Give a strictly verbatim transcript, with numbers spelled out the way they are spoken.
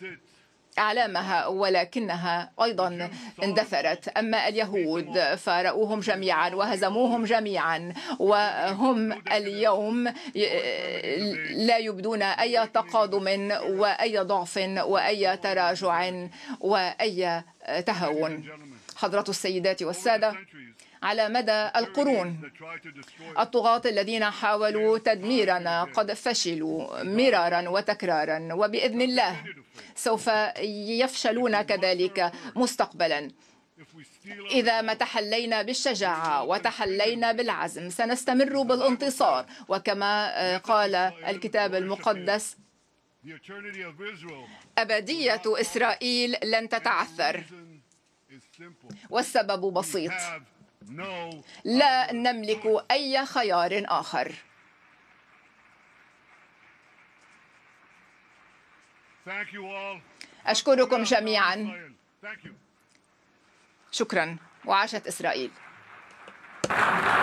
أعلامها، ولكنها أيضا اندثرت. أما اليهود فرأوهم جميعا وهزموهم جميعا، وهم اليوم لا يبدون أي تقادم وأي ضعف وأي تراجع وأي تهاون. حضرات السيدات والسادة، على مدى القرون الطغاة الذين حاولوا تدميرنا قد فشلوا مرارا وتكرارا، وبإذن الله سوف يفشلون كذلك مستقبلا. إذا ما تحلينا بالشجاعة وتحلينا بالعزم سنستمر بالانتصار، وكما قال الكتاب المقدس: أبدية إسرائيل لن تتعثر. والسبب بسيط: لا نملك أي خيار آخر. أشكركم جميعا. شكرا، وعاشت إسرائيل.